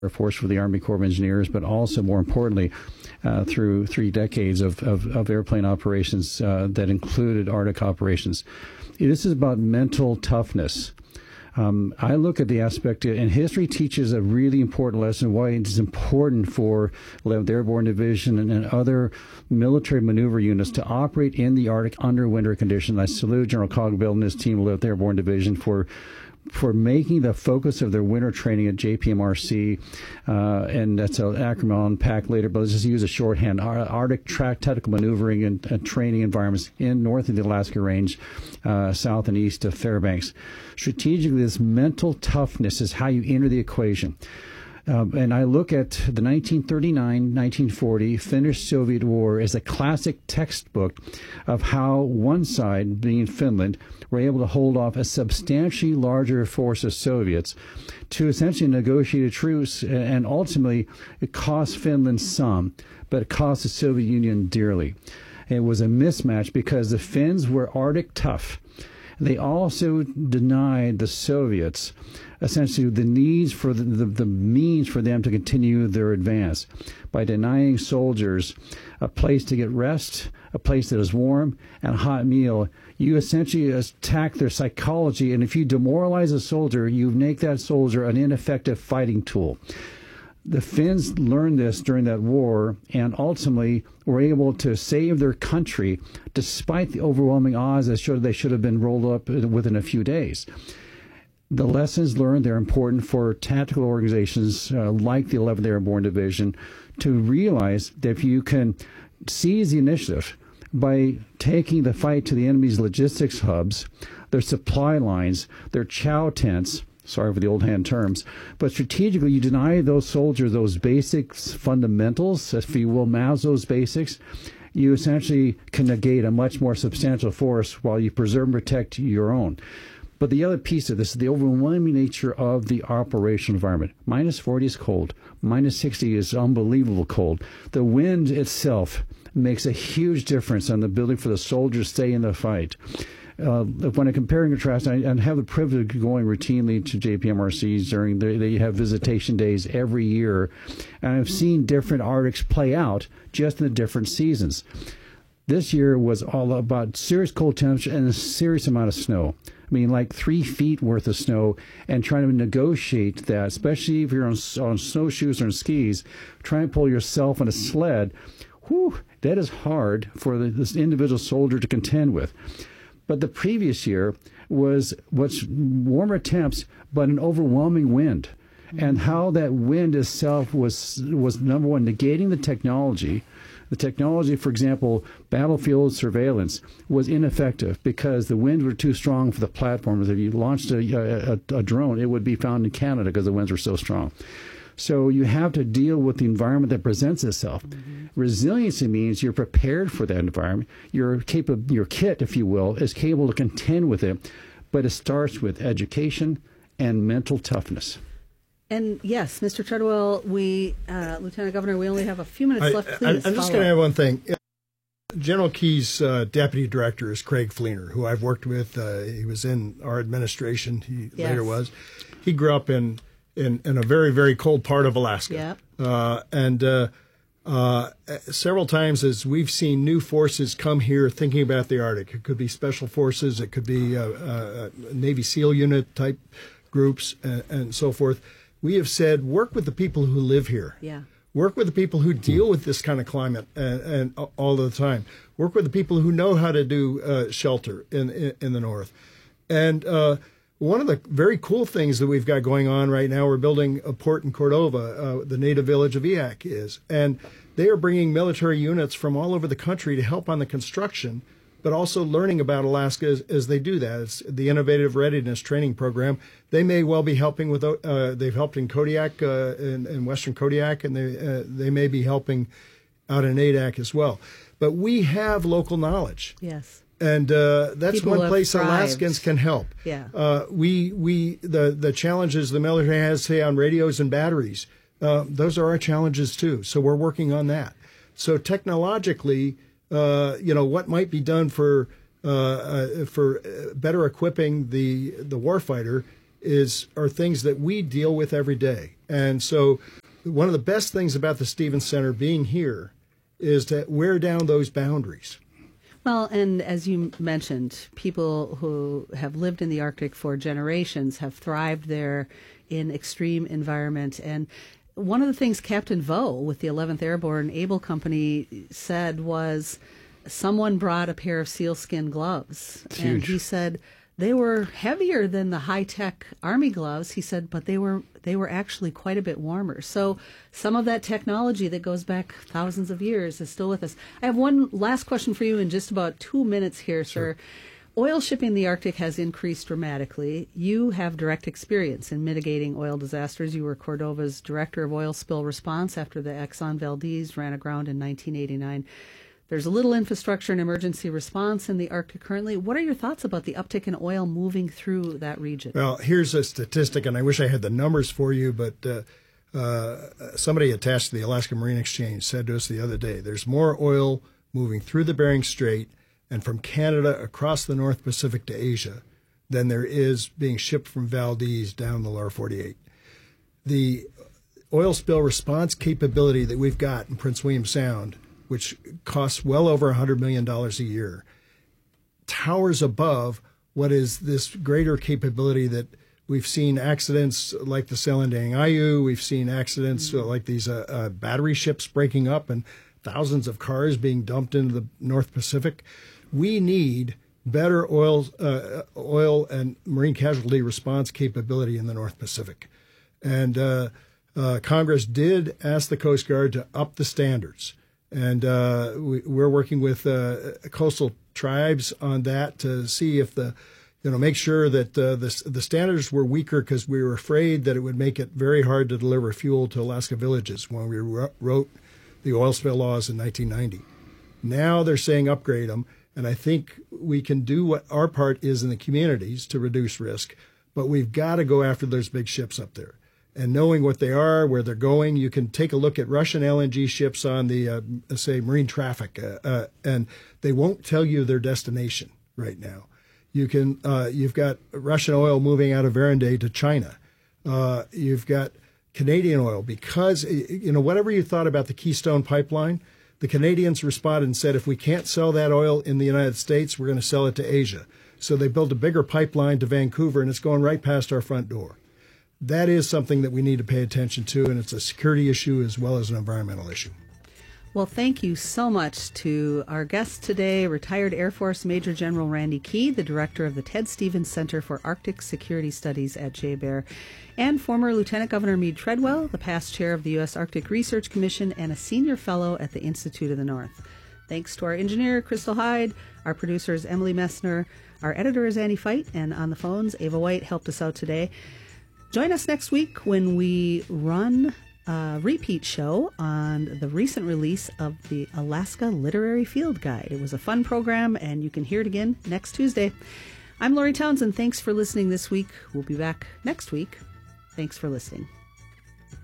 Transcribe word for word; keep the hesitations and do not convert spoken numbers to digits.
Air Force for the Army Corps of Engineers, but also more importantly, uh, through three decades of, of, of airplane operations uh, that included Arctic operations. This is about mental toughness. Um, I look at the aspect, and history teaches a really important lesson why it's important for eleventh Airborne Division and, and other military maneuver units to operate in the Arctic under winter conditions. I salute General Cogbill and his team, eleventh Airborne Division, for for making the focus of their winter training at J P M R C, uh, and that's an acronym I'll unpack later, but let's just use a shorthand, Arctic track tactical maneuvering and, and training environments in north of the Alaska Range, uh, south and east of Fairbanks. Strategically, this mental toughness is how you enter the equation. Um, and I look at the nineteen thirty-nine nineteen forty Finnish-Soviet War as a classic textbook of how one side, being Finland, were able to hold off a substantially larger force of Soviets to essentially negotiate a truce, and ultimately it cost Finland some, but it cost the Soviet Union dearly. It was a mismatch because the Finns were Arctic tough. They also denied the Soviets essentially the needs for the, the, the means for them to continue their advance by denying soldiers a place to get rest, a place that is warm, and a hot meal. You essentially attack their psychology, and if you demoralize a soldier, you make that soldier an ineffective fighting tool. The Finns learned this during that war and ultimately were able to save their country despite the overwhelming odds that showed they should have been rolled up within a few days. The lessons learned, they're important for tactical organizations uh, like the eleventh Airborne Division to realize that if you can seize the initiative by taking the fight to the enemy's logistics hubs, their supply lines, their chow tents, sorry for the old hand terms, but strategically you deny those soldiers those basics, fundamentals, if you will, Maslow's basics, you essentially can negate a much more substantial force while you preserve and protect your own. But the other piece of this is the overwhelming nature of the operational environment. Minus forty is cold. Minus sixty is unbelievable cold. The wind itself makes a huge difference on the ability for the soldiers to stay in the fight. Uh, when I compare and contrast, I, I have the privilege of going routinely to J P M R Cs during the, they have visitation days every year, and I've seen different Arctics play out just in the different seasons. This year was all about serious cold temperature and a serious amount of snow. I mean, like three feet worth of snow, and trying to negotiate that, especially if you're on, on snowshoes or on skis, trying to pull yourself on a sled, whew, that is hard for the, this individual soldier to contend with. But the previous year was what's warmer temps, but an overwhelming wind. Mm-hmm. And how that wind itself was, was number one, negating the technology. The technology, for example, battlefield surveillance, was ineffective because the winds were too strong for the platforms. If you launched a, a, a drone, it would be found in Canada because the winds were so strong. So you have to deal with the environment that presents itself. Mm-hmm. Resiliency means you're prepared for that environment. Your capable, your kit, if you will, is capable to contend with it, but it starts with education and mental toughness. And yes, Mister Treadwell, we, uh, Lieutenant Governor, we only have a few minutes I, left. Please, I, I'm just going to add one thing. General Key's uh, deputy director is Craig Fleener, who I've worked with. Uh, he was in our administration. He yes. later was. He grew up in, in, in a very, very cold part of Alaska. Yep. Uh, and uh, uh, several times as we've seen new forces come here thinking about the Arctic, it could be special forces, it could be uh, uh, Navy SEAL unit type groups, and, and so forth. We have said, work with the people who live here. Yeah. Work with the people who deal with this kind of climate and, and all the time. Work with the people who know how to do uh, shelter in, in in the north. And uh, one of the very cool things that we've got going on right now, we're building a port in Cordova, uh, the native village of Eyak is. And they are bringing military units from all over the country to help on the construction, but also learning about Alaska as, as they do that. It's the Innovative Readiness Training Program. They may well be helping with, uh, they've helped in Kodiak, uh, in, in Western Kodiak, and they uh, they may be helping out in Adak as well. But we have local knowledge. Yes. And uh, that's People one place thrived. Alaskans can help. Yeah. Uh, we, we the, the challenges the military has, say, on radios and batteries, uh, those are our challenges too. So we're working on that. So technologically, Uh, you know, what might be done for uh, uh, for better equipping the the warfighter is are things that we deal with every day. And so one of the best things about the Stevens Center being here is to wear down those boundaries. Well, and as you mentioned, people who have lived in the Arctic for generations have thrived there in extreme environment. And one of the things Captain Vo with the eleventh Airborne Able Company said was someone brought a pair of sealskin gloves. It's and huge. he said they were heavier than the high-tech Army gloves, he said, but they were they were actually quite a bit warmer. So some of that technology that goes back thousands of years is still with us. I have one last question for you in just about two minutes here, sir. Sure. Oil shipping in the Arctic has increased dramatically. You have direct experience in mitigating oil disasters. You were Cordova's Director of Oil Spill Response after the Exxon Valdez ran aground in nineteen eighty-nine. There's a little infrastructure and emergency response in the Arctic currently. What are your thoughts about the uptick in oil moving through that region? Well, here's a statistic, and I wish I had the numbers for you, but uh, uh, somebody attached to the Alaska Marine Exchange said to us the other day, there's more oil moving through the Bering Strait and from Canada across the North Pacific to Asia than there is being shipped from Valdez down the lower forty-eight. The oil spill response capability that we've got in Prince William Sound, which costs well over one hundred million dollars a year, towers above what is this greater capability that we've seen accidents like the Selendang Ayu, we've seen accidents mm-hmm. like these uh, uh, battery ships breaking up and thousands of cars being dumped into the North Pacific. We need better oil, uh, oil and marine casualty response capability in the North Pacific. And uh, uh, Congress did ask the Coast Guard to up the standards. And uh, we, we're working with uh, coastal tribes on that to see if the, you know, make sure that uh, the, the standards were weaker because we were afraid that it would make it very hard to deliver fuel to Alaska villages when we wrote the oil spill laws in nineteen ninety. Now they're saying upgrade them, and I think we can do what our part is in the communities to reduce risk, but we've got to go after those big ships up there. And knowing what they are, where they're going, you can take a look at Russian L N G ships on the, uh, say, marine traffic, uh, uh, and they won't tell you their destination right now. You can, uh, you've got Russian oil moving out of Veranday to China. Uh, you've got Canadian oil because, you know, whatever you thought about the Keystone Pipeline, the Canadians responded and said, if we can't sell that oil in the United States, we're going to sell it to Asia. So they built a bigger pipeline to Vancouver, and it's going right past our front door. That is something that we need to pay attention to, and it's a security issue as well as an environmental issue. Well, thank you so much to our guest today, retired Air Force Major General Randy Key, the director of the Ted Stevens Center for Arctic Security Studies at J B E R, and former Lieutenant Governor Meade Treadwell, the past chair of the U S Arctic Research Commission and a senior fellow at the Institute of the North. Thanks to our engineer, Crystal Hyde, our producer is Emily Messner, our editor is Annie Feit, and on the phones, Ava White helped us out today. Join us next week when we run a repeat show on the recent release of the Alaska Literary Field Guide. It was a fun program, and you can hear it again next Tuesday. I'm Lori Townsend. Thanks for listening this week. We'll be back next week. Thanks for listening.